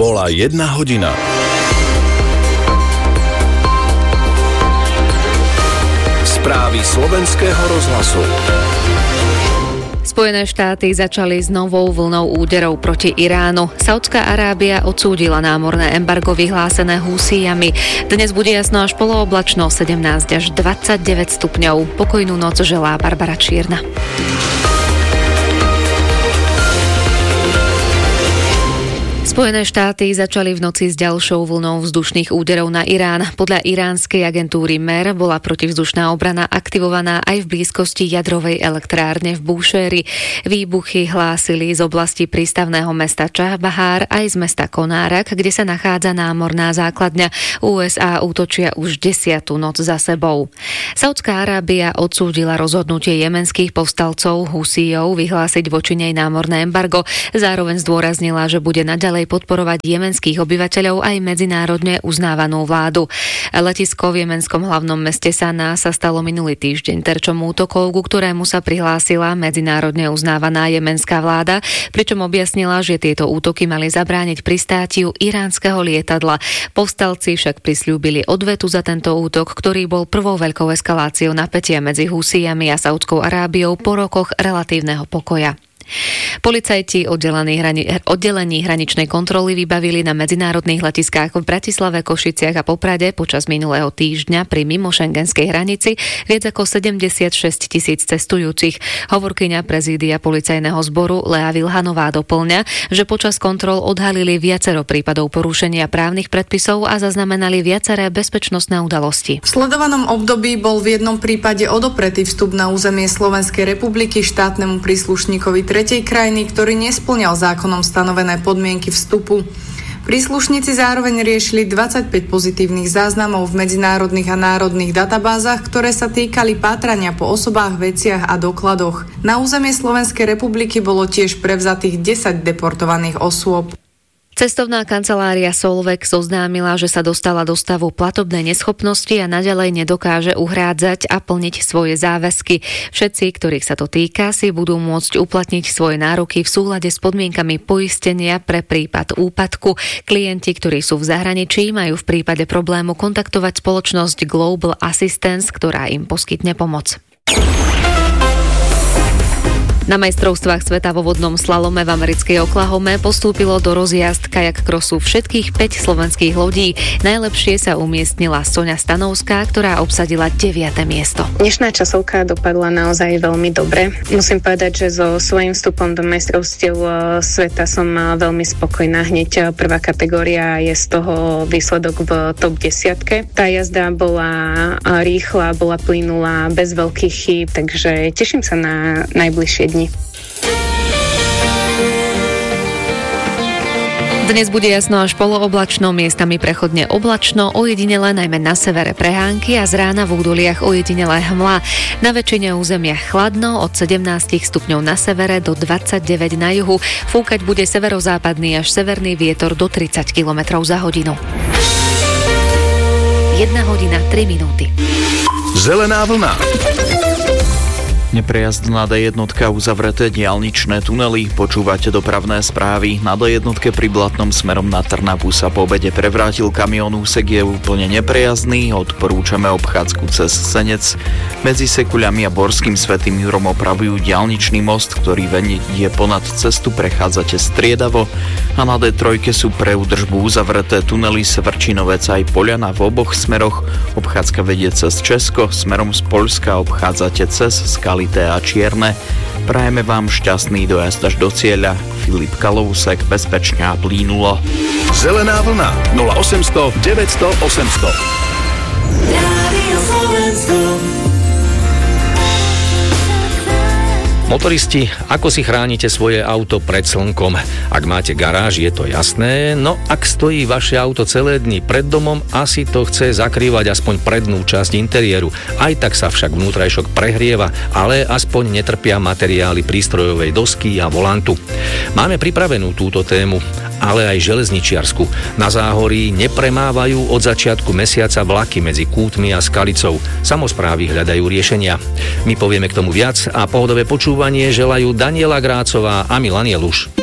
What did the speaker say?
Bola 1 hodina. Správy slovenského rozhlasu. Spojené štáty začali s novou vlnou úderov proti Iránu. Saudská Arábia odsúdila námorné embargo vyhlásené Húsijami. Dnes bude jasno až polooblačno, 17 až 29 stupňov. Pokojnú noc želá Barbara Čierna. Spojené štáty začali v noci s ďalšou vlnou vzdušných úderov na Irán. Podľa iránskej agentúry MER bola protivzdušná obrana aktivovaná aj v blízkosti jadrovej elektrárne v Búšéri. Výbuchy hlásili z oblasti prístavného mesta Čahbahár aj z mesta Konárak, kde sa nachádza námorná základňa. USA útočia už 10. noc za sebou. Saudská Arábia odsúdila rozhodnutie jemenských povstalcov Husijov vyhlásiť voči nej námorné embargo. Zároveň zdôraznila, že bude naďalej podporovať jemenských obyvateľov aj medzinárodne uznávanú vládu. Letisko v jemenskom hlavnom meste Saná sa stalo minulý týždeň terčom útokov, ku ktorému sa prihlásila medzinárodne uznávaná jemenská vláda, pričom objasnila, že tieto útoky mali zabrániť pristátiu iránskeho lietadla. Povstalci však prisľúbili odvetu za tento útok, ktorý bol prvou veľkou eskaláciou napätia medzi Husijami a Saudskou Arábiou po rokoch relatívneho pokoja. Policajti oddelení hraničnej kontroly vybavili na medzinárodných letiskách v Bratislave, Košiciach a Poprade počas minulého týždňa pri mimošengenskej hranici viac ako 76 000 cestujúcich. Hovorkyňa prezídia policajného zboru Lea Vilhanová doplňa, že počas kontrol odhalili viacero prípadov porušenia právnych predpisov a zaznamenali viaceré bezpečnostné udalosti. V sledovanom období bol v jednom prípade odopretý vstup na územie Slovenskej republiky štátnemu príslušníkovi tretej krajiny, ktorý nespĺňal zákonom stanovené podmienky vstupu. Príslušníci zároveň riešili 25 pozitívnych záznamov v medzinárodných a národných databázach, ktoré sa týkali pátrania po osobách, veciach a dokladoch. Na územie Slovenskej republiky bolo tiež prevzatých 10 deportovaných osôb. Cestovná kancelária Solvex oznámila, že sa dostala do stavu platobnej neschopnosti a naďalej nedokáže uhrádzať a plniť svoje záväzky. Všetci, ktorých sa to týka, si budú môcť uplatniť svoje nároky v súlade s podmienkami poistenia pre prípad úpadku. Klienti, ktorí sú v zahraničí, majú v prípade problému kontaktovať spoločnosť Global Assistance, ktorá im poskytne pomoc. Na majstrovstvách sveta vo vodnom slalome v americkej Oklahome postúpilo do rozjazd kajak krosu všetkých 5 slovenských lodí. Najlepšie sa umiestnila Soňa Stanovská, ktorá obsadila 9. miesto. Dnešná časovka dopadla naozaj veľmi dobre. Musím povedať, že so svojím vstupom do majstrovstiev sveta som veľmi spokojná. Hneď prvá kategória je z toho výsledok v top 10. Tá jazda bola rýchla, bola plynulá, bez veľkých chýb, takže teším sa na najbližšie dni. Dnes bude jasno až polooblačno, miestami prechodne oblačno, ojedinele najmä na severe prehánky a z rána v údoliach ojedinele hmla. Na väčšine územia chladno, od 17 stupňov na severe do 29 na juhu. Fúkať bude severozápadný až severný vietor do 30 km za hodinu. 1 hodina 3 minúty. Zelená vlna. Neprejazdná D1, uzavreté diaľničné tunely, počúvate dopravné správy. Na D1 pri Blatnom smerom na Trnavu sa po obede prevrátil kamión, úsek je úplne neprejazdný, odporúčame obchádzku cez Senec. Medzi Sekuľami a Borským Svätým Jurom opravujú diaľničný most, ktorý vedie ponad cestu, prechádzate striedavo a na D3 sú pre údržbu uzavreté tunely Svrčinovec aj Poľana v oboch smeroch. Obchádzka vedie cez Česko, smerom z Poľska obchádzate cez Skaly a Čierne. Prajeme vám šťastný dojazd až do cieľa. Filip Kalousek, bezpečne a plynulo. Zelená vlna 0800 900 800. Rádio Slovensko. Motoristi, ako si chránite svoje auto pred slnkom? Ak máte garáž, je to jasné, no ak stojí vaše auto celé dni pred domom, asi to chce zakrývať aspoň prednú časť interiéru. Aj tak sa však vnútrajšok prehrieva, ale aspoň netrpia materiály prístrojovej dosky a volantu. Máme pripravenú túto tému, ale aj železničiarsku. Na Záhorí nepremávajú od začiatku mesiaca vlaky medzi Kútmi a Skalicou. Samosprávy hľadajú riešenia. My povieme k tomu viac a pohodové počúvanie želajú Daniela Grácová a Milan Jeluš.